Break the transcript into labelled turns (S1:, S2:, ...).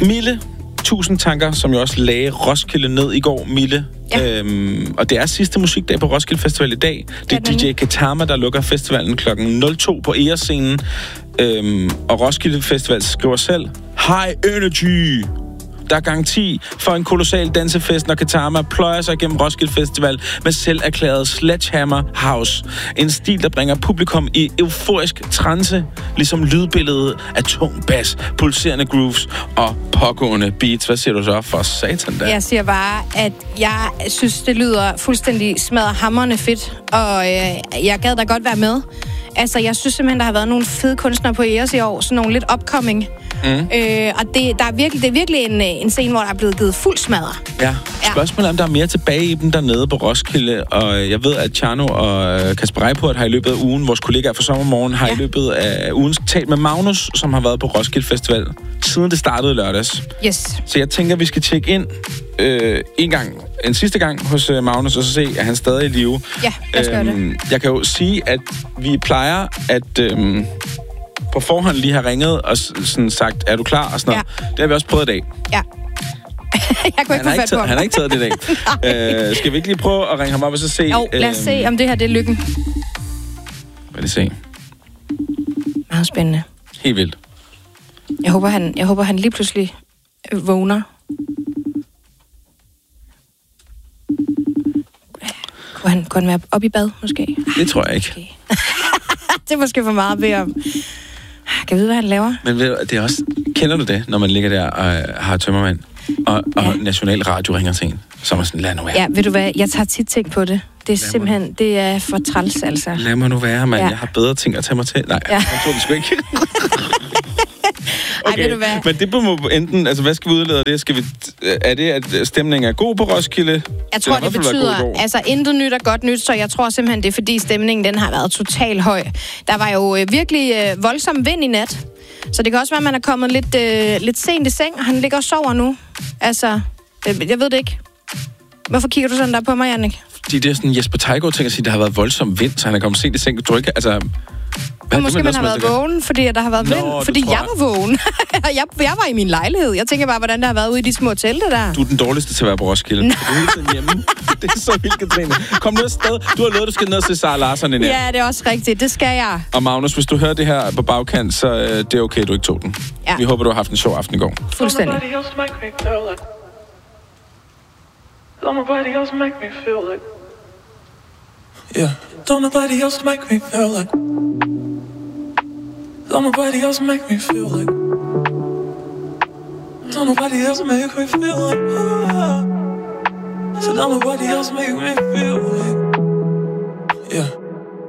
S1: Mille, 1000 tanker, som jo også lagde Roskilde ned i går, Mille. Ja. Og det er sidste musikdag på Roskilde Festival i dag. Det er DJ Ketama, der lukker festivalen kl. 02 på Erescenen. Og Roskilde Festival skriver selv, High Energy! Der er garanti for en kolossal dansefest, når Ketama pløjer sig gennem Roskilde Festival med selv erklæret Sledgehammer House. En stil, der bringer publikum i euforisk trance, ligesom lydbilledet af tung bass, pulserende grooves og pågående beats. Hvad siger du så for satan der?
S2: Jeg siger bare, at jeg synes, det lyder fuldstændig smadderhamrende fedt, og jeg gad da godt være med. Altså, jeg synes simpelthen, der har været nogle fede kunstnere på Eres i år, sådan nogle lidt upcoming. Og det er virkelig en scene, hvor der er blevet givet fuld smadder.
S1: Ja. Spørgsmålet er, om der er mere tilbage i dem dernede på Roskilde, og jeg ved, at Tjerno og Kasper Reiport har i løbet af ugen, vores kollegaer fra Sommermorgen, har i løbet af ugen talt med Magnus, som har været på Roskilde Festival, siden det startede lørdags.
S2: Yes.
S1: Så jeg tænker, at vi skal tjekke ind en sidste gang hos Magnus, og så se, at han stadig er i live.
S2: Ja, lad os gøre det.
S1: Jeg kan jo sige, at vi plejer at på forhånd lige have ringet og sådan sagt, er du klar? Og sådan noget. Det har vi også prøvet i dag.
S2: Ja. Jeg kunne ikke få fat på ham.
S1: Han har ikke taget det i dag. Skal vi ikke lige prøve at ringe ham op og så se?
S2: Jo, lad os se, om det her det er lykken.
S1: Lad os se.
S2: Meget spændende.
S1: Helt vildt.
S2: Jeg håber, han lige pludselig vågner. Kunne han være oppe i bad, måske?
S1: Det tror jeg ikke.
S2: Okay. Det er måske for meget at bede om. Kan jeg vide, hvad han laver?
S1: Men det er også... Kender du det, når man ligger der og har tømmermand, og National Radio ringer til en, som er sådan, lad nu være.
S2: Ja, ved du hvad? Jeg tager tit ting på det. Det er simpelthen... Det er for træls, altså.
S1: Lad mig nu være, mand. Ja. Jeg har bedre ting at tage mig til. Nej, jeg tror det sgu ikke. Okay,
S2: ej, ved du hvad?
S1: Men det må enten... Altså, hvad skal vi udlede af det? Er det, at stemningen er god på Roskilde?
S2: Jeg tror, det betyder... Altså, intet nyt er godt nyt, så jeg tror simpelthen, det er, fordi stemningen, den har været totalt høj. Der var jo virkelig voldsom vind i nat. Så det kan også være, at man er kommet lidt sent i seng, og han ligger og sover nu. Altså, jeg ved det ikke. Hvorfor kigger du sådan der på mig, Jannik?
S1: Fordi det er sådan Jesper Theiggaard tænker at sige, at der har været voldsom vind, så han er kommet sent i seng. Du ikke, altså...
S2: Måske man har været vågen, fordi der har været vind. Fordi jeg var vågen. jeg var i min lejlighed. Jeg tænker bare, hvordan der har været ude i de små telte der.
S1: Du er den dårligste til at være på Roskilde. Du er hele tiden hjemme. Det er så vildt, Katrine. Kom nu afsted. Du har lovet, du skal ned til Sara Larsson i nat.
S2: Ja, det er også rigtigt. Det skal jeg.
S1: Og Magnus, hvis du hører det her på bagkant, så det er okay, du ikke tog den. Ja. Vi håber, du har haft en sjov aften i går.
S2: Fuldstændig.
S3: Yeah. Don't nobody else make me feel like. Don't nobody else make me feel like. Don't nobody else make me feel like. So don't nobody else make me feel.